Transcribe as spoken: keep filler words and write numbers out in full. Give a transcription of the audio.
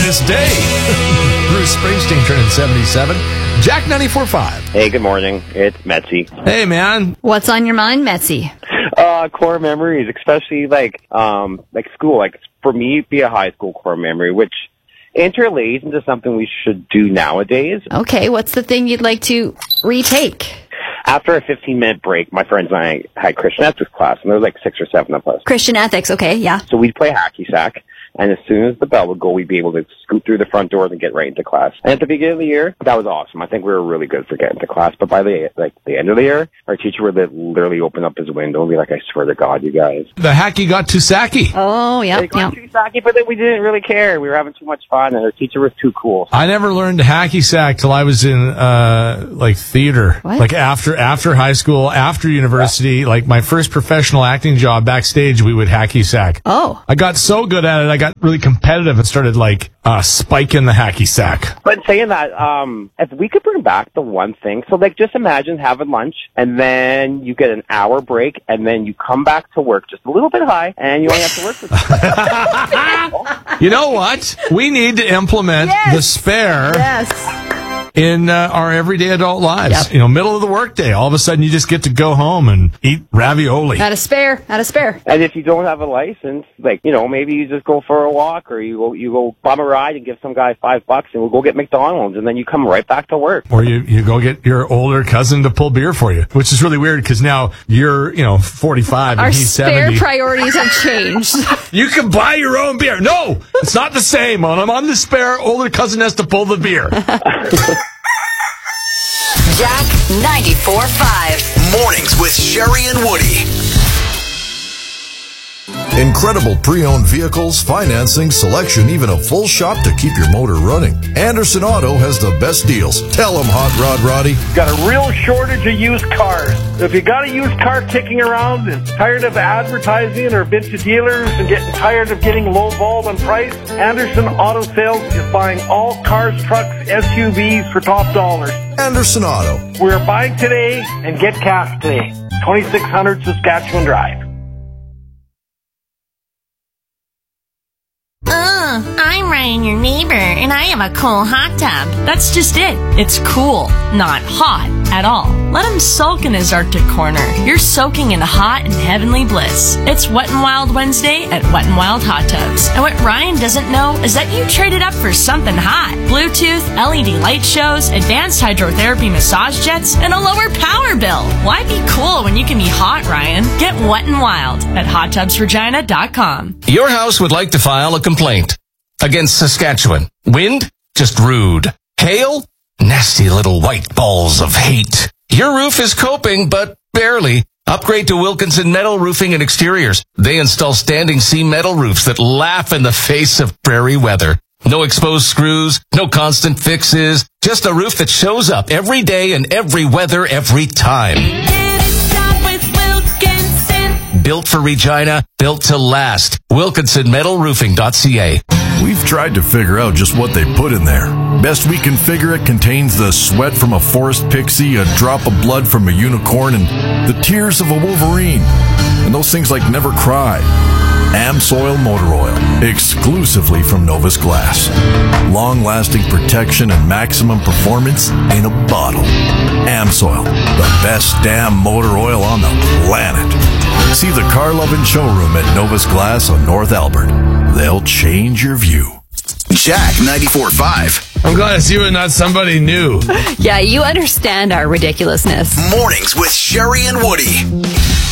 this day. Bruce Springsteen turning seventy-seven. Jack ninety-four point five. Hey, good morning. It's Metzi. Hey, man. What's on your mind, Metzi? Uh, core memories, especially like, um, like school. Like for me, it'd be a high school core memory, which interlays into something we should do nowadays. Okay, what's the thing you'd like to retake? After a fifteen-minute break, my friends and I had Christian ethics class, and there was like six or seven of us. Christian ethics, okay, yeah. So we'd play hacky sack, and as soon as the bell would go, we'd be able to scoot through the front doors and get right into class. And at the beginning of the year, that was awesome. I think we were really good for getting to class. But by the like the end of the year, our teacher would literally open up his window and be like, "I swear to God, you guys." The hacky got too sacky. Oh, yeah, It got yeah. too sacky, but then we didn't really care. We were having too much fun, and our teacher was too cool. I never learned hacky sack till I was in uh like theater. What? Like after after high school, after university, like my first professional acting job backstage, we would hacky sack. Oh. I got so good at it, I got really competitive and started like uh spiking the hacky sack. But saying that, um, if we could bring back the one thing, so like just imagine having lunch, and then you get an hour break, and then you come back to work just a little bit high, and you only have to work for You know what? We need to implement Yes. the spare Yes. in uh, our everyday adult lives. Yep. You know, middle of the workday, all of a sudden you just get to go home and eat ravioli. Out of spare, out of spare. And if you don't have a license, like, you know, maybe you just go for a walk, or you go, you go bum a ride and give some guy five bucks, and we'll go get McDonald's, and then you come right back to work. Or you, you go get your older cousin to pull beer for you, which is really weird because now you're, you know, forty-five and Our he's spare seventy. priorities have changed. You can buy your own beer. No, it's not the same. When I'm on the spare, older cousin has to pull the beer. Jack ninety-four point five. Mornings with Sherry and Woody. Incredible pre-owned vehicles, financing, selection, even a full shop to keep your motor running. Anderson Auto has the best deals. Tell them, Hot Rod Roddy. Got a real shortage of used cars. If you got a used car kicking around and tired of advertising or been to dealers and getting tired of getting lowballed on price, Anderson Auto Sales is buying all cars, trucks, S U Vs for top dollars. Anderson Auto. We're buying today and get cash today. twenty-six hundred Saskatchewan Drive. Uh, I'm Ryan, your neighbor, and I have a cool hot tub. That's just it. It's cool, not hot at all. Let him sulk in his Arctic corner. You're soaking in hot and heavenly bliss. It's Wet n Wild Wednesday at Wet n Wild Hot Tubs. And what Ryan doesn't know is that you traded up for something hot. Bluetooth, L E D light shows, advanced hydrotherapy massage jets, and a lower power bill. Why be cool when you can be hot, Ryan? Get Wet n Wild at hot tubs regina dot com. Your house would like to file a complaint against Saskatchewan. Wind? Just rude. Hail? Nasty little white balls of hate. Your roof is coping, but barely. Upgrade to Wilkinson Metal Roofing and Exteriors. They install standing seam metal roofs that laugh in the face of prairie weather. No exposed screws, no constant fixes, just a roof that shows up every day and every weather every time. Built for Regina, built to last. Wilkinson Metal Roofing dot c a. We've tried to figure out just what they put in there. Best we can figure, it contains the sweat from a forest pixie, a drop of blood from a unicorn, and the tears of a wolverine. And those things like never cry. Amsoil Motor Oil, exclusively from Novus Glass. Long-lasting protection and maximum performance in a bottle. Amsoil, the best damn motor oil on the planet. See the car loving showroom at Novus Glass on North Albert. They'll change your view. Jack ninety-four point five. I'm glad it's you and not somebody new. Yeah, you understand our ridiculousness. Mornings with Sherry and Woody.